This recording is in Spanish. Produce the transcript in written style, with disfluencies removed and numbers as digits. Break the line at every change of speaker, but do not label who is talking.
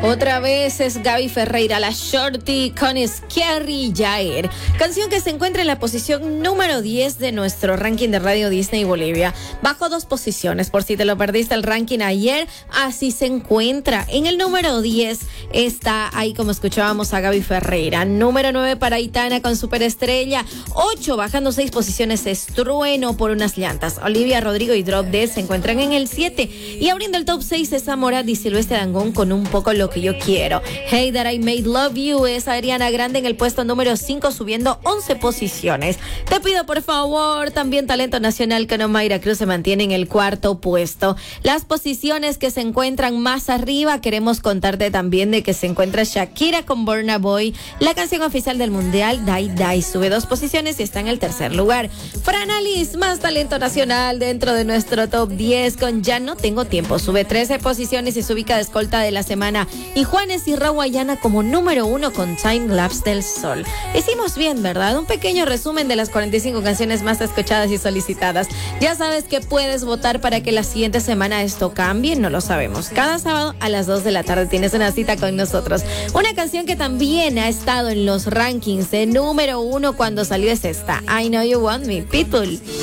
Otra vez es Gaby Ferreira, la Shorty con Scary Jair. Canción que se encuentra en la posición número 10 de nuestro ranking de Radio Disney Bolivia. Bajó 2 posiciones, por si te lo perdiste el ranking ayer, así se encuentra. En el número 10 está ahí, como escuchábamos, a Gaby Ferreira. Número 9 para Aitana con Superestrella. 8, bajando 6 posiciones, es Trueno por unas llantas. Olivia Rodrigo y Drop Dead se encuentran en el 7. Y abriendo el top 6 es Morat y Silvestre Dangond con Un poco lo que yo quiero. Hey That I Made Love You es Ariana Grande en el puesto número 5, subiendo 11 posiciones. Te pido por favor, también talento nacional con Mayra Cruz se mantiene en el 4 puesto. Las posiciones que se encuentran más arriba, queremos contarte también de que se encuentra Shakira con Burna Boy, la canción oficial del mundial, Die Die, sube 2 posiciones y está en el tercer lugar. Franalis, más talento nacional dentro de nuestro top 10 con Ya no tengo tiempo, sube 13 posiciones y se ubica de escolta de la semana. Y Juanes y Rawayana como número 1 con Time Lapse del Sol. Hicimos bien, ¿verdad? Un pequeño resumen de las 45 canciones más escuchadas y solicitadas. Ya sabes que puedes votar para que la siguiente semana esto cambie, no lo sabemos. Cada sábado a las 2 de la tarde tienes una cita con nosotros. Una canción que también ha estado en los rankings de número 1 cuando salió es esta, I Know You Want Me, Pitbull.